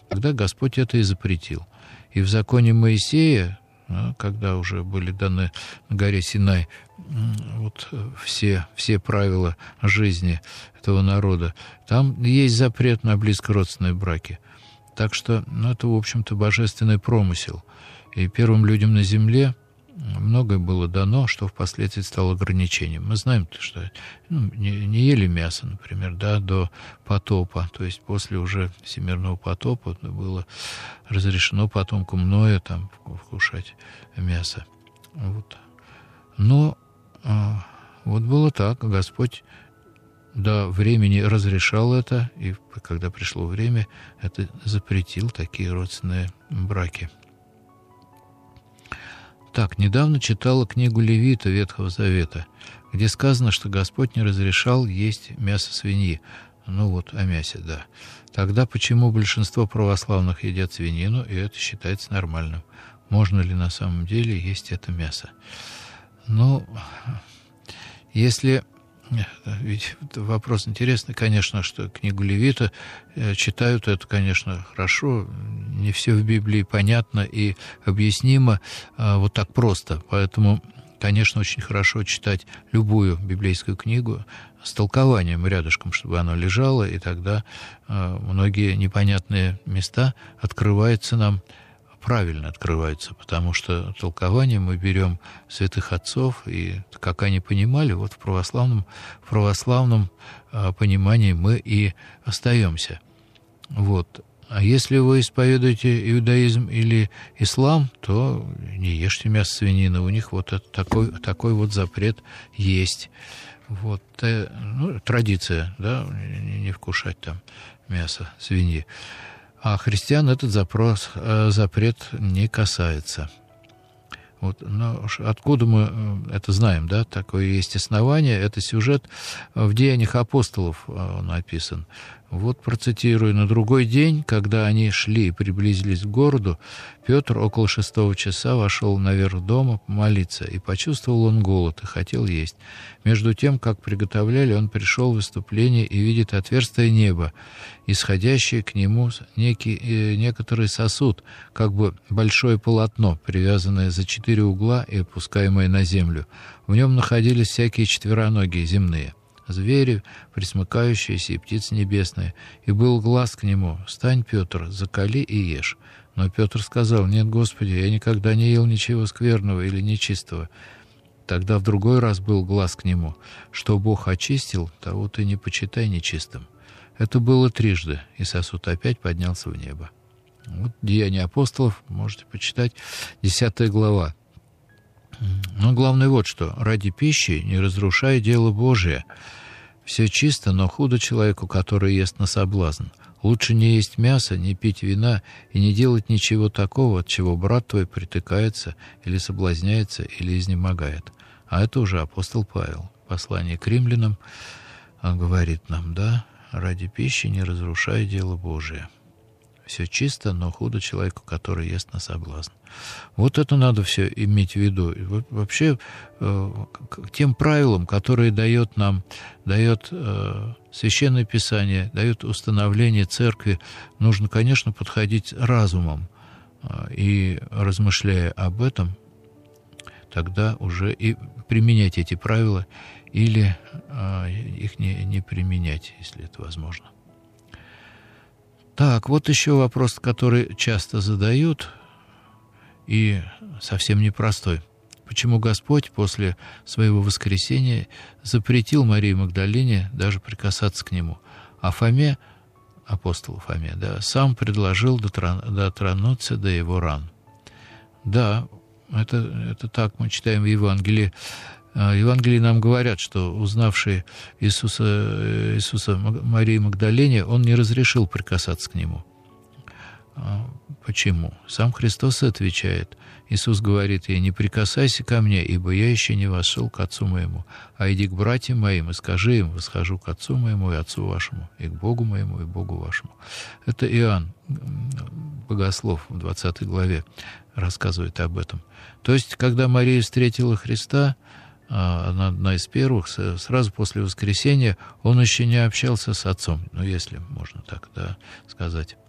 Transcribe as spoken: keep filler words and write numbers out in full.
тогда Господь это и запретил. И в законе Моисея, когда уже были даны на горе Синай вот все, все правила жизни этого народа, там есть запрет на близкородственные браки. Так что, ну, это, в общем-то, божественный промысел. И первым людям на земле многое было дано, что впоследствии стало ограничением. Мы знаем, что ну, не, не ели мясо, например, да, до потопа, то есть после уже всемирного потопа было разрешено потомкам Ноя там вкушать мясо. Вот. Но а, вот было так, Господь до времени разрешал это, и когда пришло время, это запретил такие родственные браки. Так, недавно читала книгу Левита Ветхого Завета, где сказано, что Господь не разрешал есть мясо свиньи. Ну вот, о мясе, да. Тогда почему большинство православных едят свинину, и это считается нормальным? Можно ли на самом деле есть это мясо? Ну, если... Ведь вопрос интересный, конечно, что книгу Левита читают, это, конечно, хорошо. Не все в Библии понятно и объяснимо вот так просто. Поэтому, конечно, очень хорошо читать любую библейскую книгу с толкованием рядышком, чтобы оно лежало, и тогда многие непонятные места открываются нам, правильно открываются, потому что толкование мы берем святых отцов, и как они понимали, вот в православном, в православном а, понимании мы и остаемся. Вот. А если вы исповедуете иудаизм или ислам, то не ешьте мясо свинины, у них вот это, такой, такой вот запрет есть. Вот, э, ну, традиция, да, не, не вкушать там мясо свиньи. А христиан этот запрос, запрет не касается. Вот, но откуда мы это знаем, да? Такое есть основание. Это сюжет в Деяниях апостолов написан. Вот процитирую. «На другой день, когда они шли и приблизились к городу, Петр около шестого часа вошел наверх дома помолиться, и почувствовал он голод и хотел есть. Между тем, как приготовляли, он пришел в выступление и видит отверстие неба, исходящее к нему некий, э, некоторый сосуд, как бы большое полотно, привязанное за четыре угла и опускаемое на землю. В нем находились всякие четвероногие земные, звери, пресмыкающиеся и птицы небесные. И был глас к нему: «Встань, Петр, закали и ешь». Но Петр сказал: «Нет, Господи, я никогда не ел ничего скверного или нечистого». Тогда в другой раз был глас к нему: «Что Бог очистил, того ты не почитай нечистым». Это было трижды, и сосуд опять поднялся в небо. Вот Деяния апостолов, можете почитать, десятая глава. Но главное вот что: ради пищи не разрушай дело Божие. Все чисто, но худо человеку, который ест на соблазн. Лучше не есть мясо, не пить вина и не делать ничего такого, от чего брат твой притыкается или соблазняется, или изнемогает. А это уже апостол Павел. Послание к римлянам говорит нам, да, ради пищи не разрушай дело Божие. Все чисто, но худо человеку, который ест на соблазн. Вот это надо все иметь в виду. Вообще, к тем правилам, которые дает нам, дает Священное Писание, дает установление церкви, нужно, конечно, подходить разумом. И, размышляя об этом, тогда уже и применять эти правила или их не, не применять, если это возможно. Так, вот еще вопрос, который часто задают, и совсем непростой. Почему Господь после своего воскресения запретил Марии Магдалине даже прикасаться к Нему, а Фоме, апостолу Фоме, да, сам предложил дотронуться до его ран? Да, это, это так мы читаем в Евангелии. В Евангелии нам говорят, что, узнавший Иисуса, Иисуса Марии Магдалине, он не разрешил прикасаться к Нему. Почему? Сам Христос отвечает. Иисус говорит ей: «Не прикасайся ко мне, ибо я еще не вошел к Отцу моему, а иди к братьям моим и скажи им: восхожу к Отцу моему и Отцу вашему, и к Богу моему и Богу вашему». Это Иоанн, богослов, в двадцатой главе рассказывает об этом. То есть, когда Мария встретила Христа, она одна из первых, сразу после воскресения, он еще не общался с Отцом, ну, если можно так, да, сказать.